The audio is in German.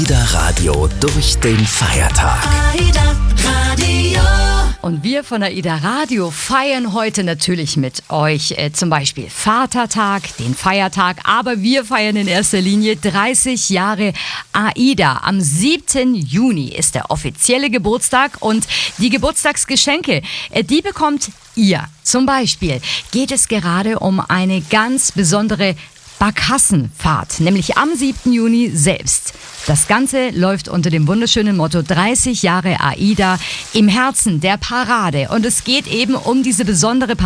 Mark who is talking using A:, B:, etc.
A: AIDA Radio durch den Feiertag.
B: AIDA Radio.
C: Und wir von AIDA Radio feiern heute natürlich mit euch zum Beispiel Vatertag, den Feiertag, aber wir feiern in erster Linie 30 Jahre AIDA. Am 7. Juni ist der offizielle Geburtstag und die Geburtstagsgeschenke, die bekommt ihr. Zum Beispiel geht es gerade um eine ganz besondere Barkassenfahrt, nämlich am 7. Juni selbst. Das Ganze läuft unter dem wunderschönen Motto 30 Jahre AIDA im Herzen der Parade. Und es geht eben um diese besondere